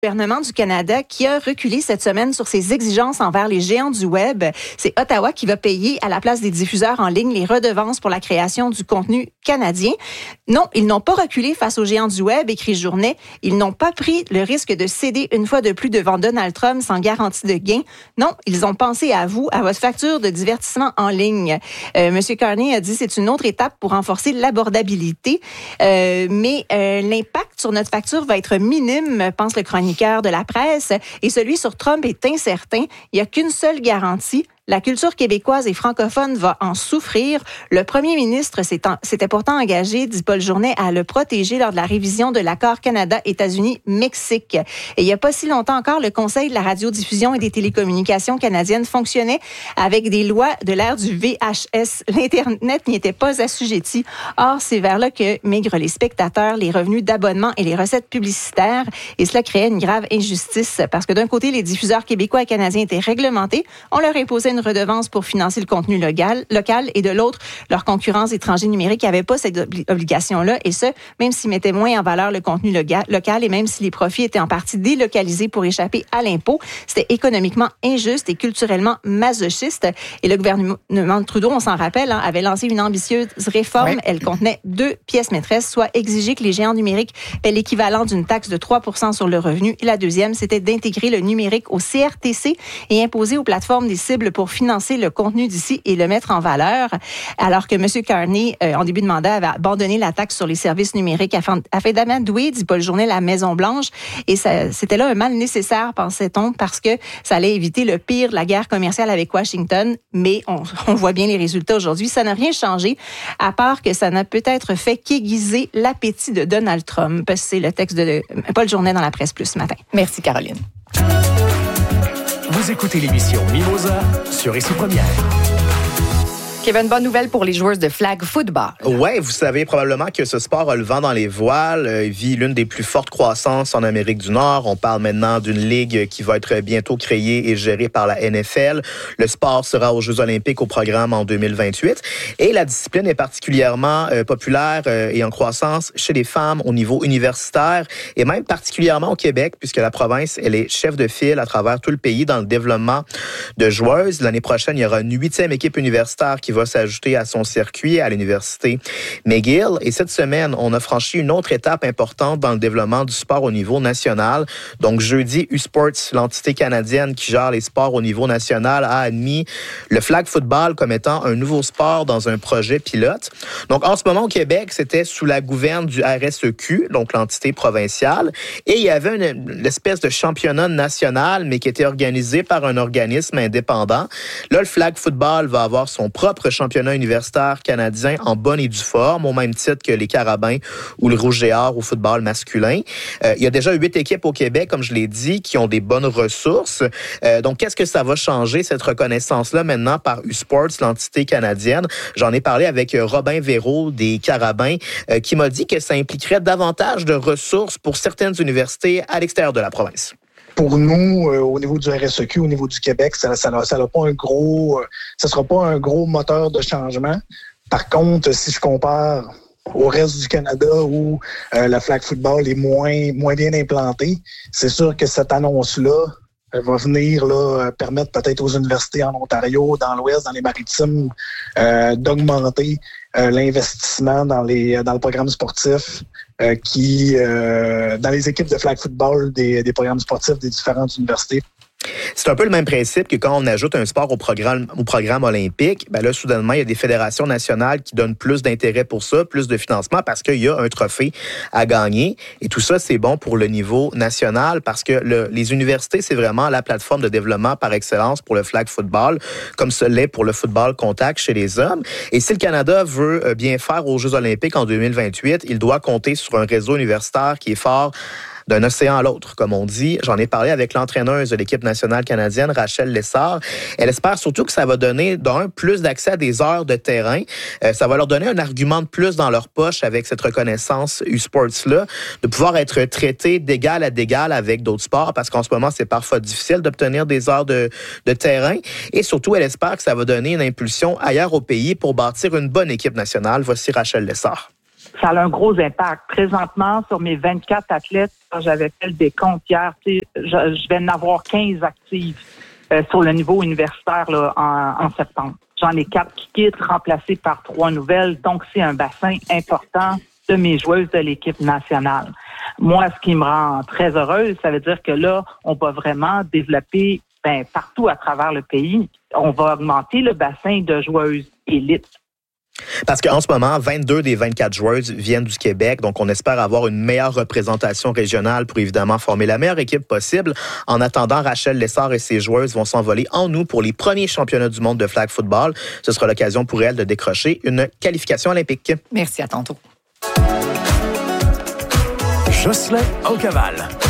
Le gouvernement du Canada qui a reculé cette semaine sur ses exigences envers les géants du Web. C'est Ottawa qui va payer à la place des diffuseurs en ligne les redevances pour la création du contenu canadien. Non, ils n'ont pas reculé face aux géants du Web, écrit Journet. Ils n'ont pas pris le risque de céder une fois de plus devant Donald Trump sans garantie de gain. Non, ils ont pensé à vous, à votre facture de divertissement en ligne. Monsieur Carney a dit c'est une autre étape pour renforcer l'abordabilité, mais l'impact sur notre facture va être minime, pense le chroniqueur de la presse, et celui sur Trump est incertain. Il n'y a qu'une seule garantie. La culture québécoise et francophone va en souffrir. Le premier ministre s'était pourtant engagé, dit Paul Journet, à le protéger lors de la révision de l'accord Canada-États-Unis-Mexique. Et il n'y a pas si longtemps encore, le Conseil de la radiodiffusion et des télécommunications canadiennes fonctionnait avec des lois de l'ère du VHS. L'Internet n'y était pas assujetti. Or, c'est vers là que migrent les spectateurs, les revenus d'abonnement et les recettes publicitaires. Et cela créait une grave injustice parce que d'un côté, les diffuseurs québécois et canadiens étaient réglementés. On leur imposait une redevance pour financer le contenu local et de l'autre, leurs concurrents étrangers numériques n'avaient pas cette obligation-là et ce, même s'ils mettaient moins en valeur le contenu local et même si les profits étaient en partie délocalisés pour échapper à l'impôt, c'était économiquement injuste et culturellement masochiste. Et le gouvernement de Trudeau, on s'en rappelle, avait lancé une ambitieuse réforme. Ouais. Elle contenait 2 pièces maîtresses, soit exiger que les géants numériques paient l'équivalent d'une taxe de 3% sur le revenu. Et la deuxième, c'était d'intégrer le numérique au CRTC et imposer aux plateformes des cibles pour financer le contenu d'ici et le mettre en valeur, alors que M. Carney, en début de mandat, avait abandonné la taxe sur les services numériques afin d'amadouer, dit Paul Journet, la Maison-Blanche. Et c'était là un mal nécessaire, pensait-on, parce que ça allait éviter le pire de la guerre commerciale avec Washington. Mais on voit bien les résultats aujourd'hui. Ça n'a rien changé, à part que ça n'a peut-être fait qu'aiguiser l'appétit de Donald Trump. C'est le texte de Paul Journet dans la Presse Plus ce matin. Merci, Caroline. Vous écoutez l'émission Mimosa sur Ici Première. Kevin, bonne nouvelle pour les joueurs de flag football. Ouais, vous savez probablement que ce sport a le vent dans les voiles, vit l'une des plus fortes croissances en Amérique du Nord. On parle maintenant d'une ligue qui va être bientôt créée et gérée par la NFL. Le sport sera aux Jeux olympiques au programme en 2028. Et la discipline est particulièrement populaire et en croissance chez les femmes au niveau universitaire et même particulièrement au Québec, puisque la province, elle est chef de file à travers tout le pays dans le développement de joueuses. L'année prochaine, il y aura une 8e équipe universitaire qui va s'ajouter à son circuit à l'université McGill. Et cette semaine, on a franchi une autre étape importante dans le développement du sport au niveau national. Donc, jeudi, U-Sports, l'entité canadienne qui gère les sports au niveau national, a admis le flag football comme étant un nouveau sport dans un projet pilote. Donc, en ce moment, au Québec, c'était sous la gouverne du RSEQ, donc l'entité provinciale. Et il y avait une espèce de championnat national, mais qui était organisé par un organisme indépendant. Là, le flag football va avoir son propre championnat universitaire canadien en bonne et due forme, au même titre que les Carabins ou le Rouge et Or au football masculin. Il y a déjà 8 équipes au Québec, comme je l'ai dit, qui ont des bonnes ressources. Donc, qu'est-ce que ça va changer, cette reconnaissance-là, maintenant, par U-Sports, l'entité canadienne? J'en ai parlé avec Robin Véraud des Carabins, qui m'a dit que ça impliquerait davantage de ressources pour certaines universités à l'extérieur de la province. Pour nous, au niveau du RSEQ, au niveau du Québec, ça sera pas un gros moteur de changement. Par contre, si je compare au reste du Canada où le flag football est moins bien implanté, c'est sûr que cette annonce-là va venir permettre peut-être aux universités en Ontario, dans l'Ouest, dans les Maritimes, d'augmenter l'investissement dans le programme sportif dans les équipes de flag football des programmes sportifs des différentes universités. C'est un peu le même principe que quand on ajoute un sport au programme olympique, ben là, soudainement, il y a des fédérations nationales qui donnent plus d'intérêt pour ça, plus de financement parce qu'il y a un trophée à gagner. Et tout ça, c'est bon pour le niveau national parce que les universités, c'est vraiment la plateforme de développement par excellence pour le flag football, comme ce l'est pour le football contact chez les hommes. Et si le Canada veut bien faire aux Jeux olympiques en 2028, il doit compter sur un réseau universitaire qui est fort d'un océan à l'autre, comme on dit. J'en ai parlé avec l'entraîneuse de l'équipe nationale canadienne, Rachel Lessard. Elle espère surtout que ça va donner, plus d'accès à des heures de terrain. Ça va leur donner un argument de plus dans leur poche avec cette reconnaissance U-Sports-là, de pouvoir être traités d'égal à d'égal avec d'autres sports, parce qu'en ce moment, c'est parfois difficile d'obtenir des heures de terrain. Et surtout, elle espère que ça va donner une impulsion ailleurs au pays pour bâtir une bonne équipe nationale. Voici Rachel Lessard. Ça a un gros impact. Présentement, sur mes 24 athlètes j'avais fait le décompte hier. Je vais en avoir 15 actives sur le niveau universitaire là, en septembre. J'en ai 4 qui quittent, remplacées par 3 nouvelles. Donc, c'est un bassin important de mes joueuses de l'équipe nationale. Moi, ce qui me rend très heureuse, ça veut dire que là, on va vraiment développer partout à travers le pays. On va augmenter le bassin de joueuses élites. Parce qu'en ce moment, 22 des 24 joueuses viennent du Québec, donc on espère avoir une meilleure représentation régionale pour évidemment former la meilleure équipe possible. En attendant, Rachel Lessard et ses joueuses vont s'envoler en août pour les premiers championnats du monde de flag football. Ce sera l'occasion pour elles de décrocher une qualification olympique. Merci, à tantôt. Jocelyn Aucaval.